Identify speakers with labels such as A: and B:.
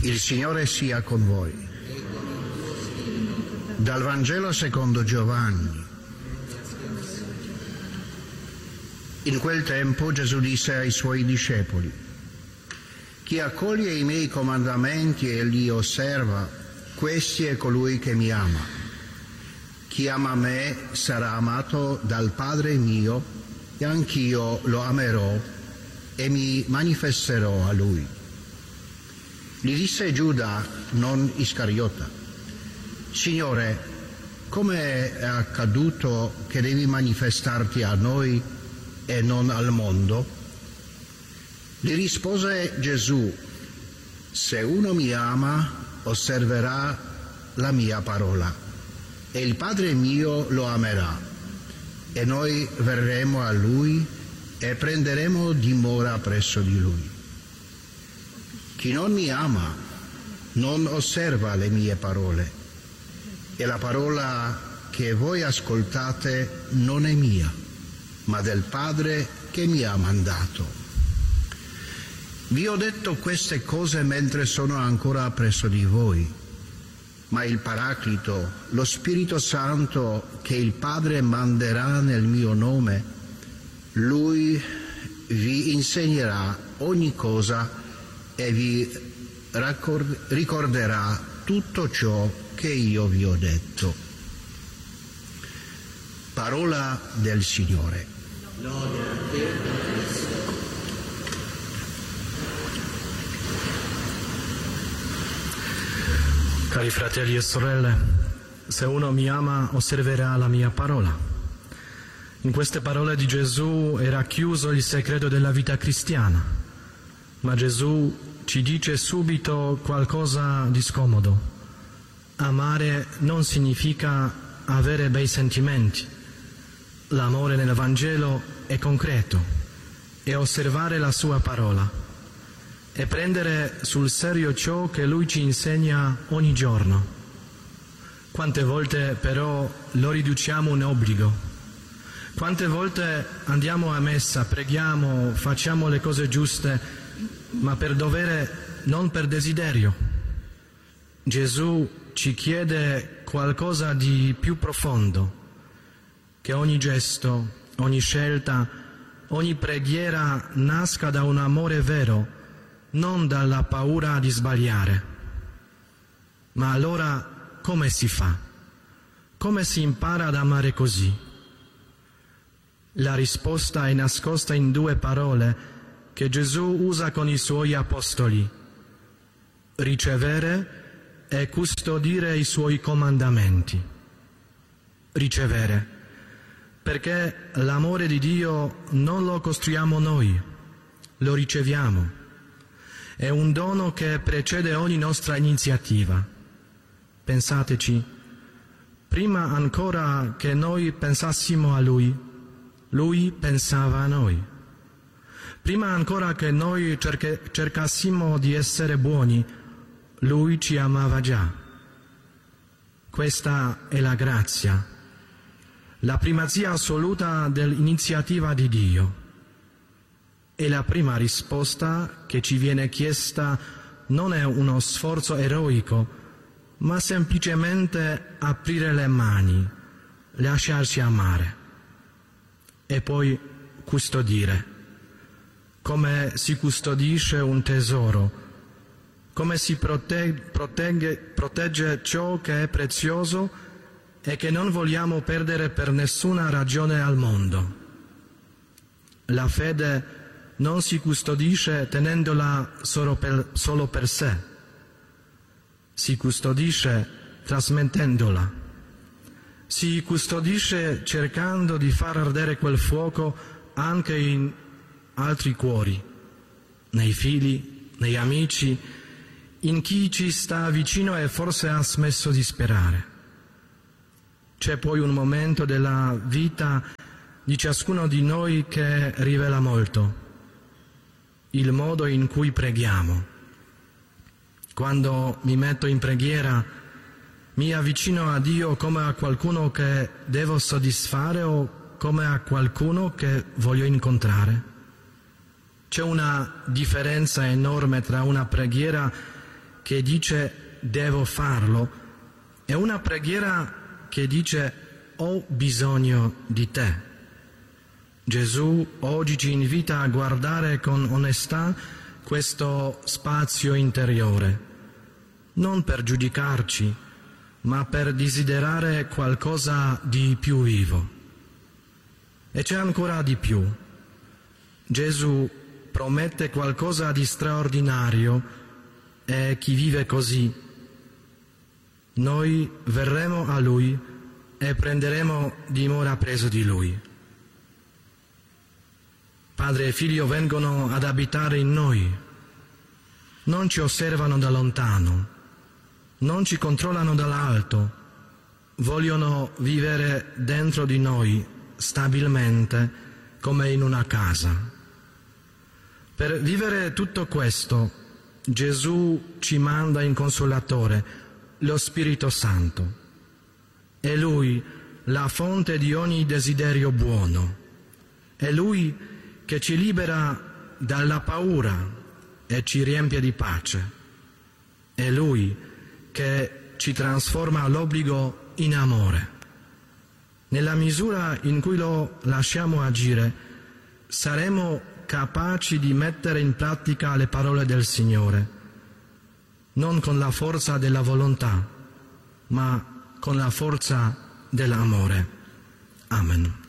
A: Il Signore sia con voi. Dal Vangelo secondo Giovanni. In quel tempo Gesù disse ai suoi discepoli: chi accoglie i miei comandamenti e li osserva, questi è colui che mi ama. Chi ama me sarà amato dal Padre mio, e anch'io lo amerò e mi manifesterò a lui. Gli disse Giuda, non Iscariota: Signore, come è accaduto che devi manifestarti a noi e non al mondo? Gli rispose Gesù: se uno mi ama, osserverà la mia parola, e il Padre mio lo amerà, e noi verremo a lui e prenderemo dimora presso di lui. Chi non mi ama non osserva le mie parole, e la parola che voi ascoltate non è mia, ma del Padre che mi ha mandato. Vi ho detto queste cose mentre sono ancora presso di voi, ma il Paraclito, lo Spirito Santo che il Padre manderà nel mio nome, Lui vi insegnerà ogni cosa e vi ricorderà tutto ciò che io vi ho detto. Parola del Signore.
B: Lode a te, Cristo.
C: Cari fratelli e sorelle, se uno mi ama osserverà la mia parola. In queste parole di Gesù era chiuso il segreto della vita cristiana, ma Gesù ci dice subito qualcosa di scomodo. Amare non significa avere bei sentimenti. L'amore nel Vangelo è concreto, è osservare la sua parola e prendere sul serio ciò che Lui ci insegna ogni giorno. Quante volte però lo riduciamo un obbligo? Quante volte andiamo a messa, preghiamo, facciamo le cose giuste, ma per dovere, non per desiderio? Gesù ci chiede qualcosa di più profondo, che ogni gesto, ogni scelta, ogni preghiera nasca da un amore vero, non dalla paura di sbagliare. Ma allora come si fa? Come si impara ad amare così? La risposta è nascosta in due parole che Gesù usa con i suoi apostoli: ricevere e custodire i suoi comandamenti. Ricevere, perché l'amore di Dio non lo costruiamo noi, lo riceviamo. È un dono che precede ogni nostra iniziativa. Pensateci, prima ancora che noi pensassimo a Lui, Lui pensava a noi. Prima ancora che noi cercassimo di essere buoni, Lui ci amava già. Questa è la grazia, la primazia assoluta dell'iniziativa di Dio. E la prima risposta che ci viene chiesta non è uno sforzo eroico, ma semplicemente aprire le mani, lasciarsi amare e poi custodire. Come si custodisce un tesoro, come si protegge ciò che è prezioso e che non vogliamo perdere per nessuna ragione al mondo. La fede non si custodisce tenendola solo per sé, si custodisce trasmettendola, si custodisce cercando di far ardere quel fuoco anche in altri cuori, nei figli, negli amici, in chi ci sta vicino e forse ha smesso di sperare. C'è poi un momento della vita di ciascuno di noi che rivela molto: il modo in cui preghiamo. Quando mi metto in preghiera, mi avvicino a Dio come a qualcuno che devo soddisfare o come a qualcuno che voglio incontrare? C'è una differenza enorme tra una preghiera che dice devo farlo e una preghiera che dice ho bisogno di te. Gesù oggi ci invita a guardare con onestà questo spazio interiore, non per giudicarci, ma per desiderare qualcosa di più vivo. E c'è ancora di più. Gesù promette qualcosa di straordinario e chi vive così, noi verremo a Lui e prenderemo dimora presso di Lui. Padre e Figlio vengono ad abitare in noi, non ci osservano da lontano, non ci controllano dall'alto, vogliono vivere dentro di noi stabilmente come in una casa. Per vivere tutto questo, Gesù ci manda in Consolatore, lo Spirito Santo. È Lui la fonte di ogni desiderio buono. È Lui che ci libera dalla paura e ci riempie di pace. È Lui che ci trasforma l'obbligo in amore. Nella misura in cui lo lasciamo agire, saremo capaci di mettere in pratica le parole del Signore, non con la forza della volontà, ma con la forza dell'amore. Amen.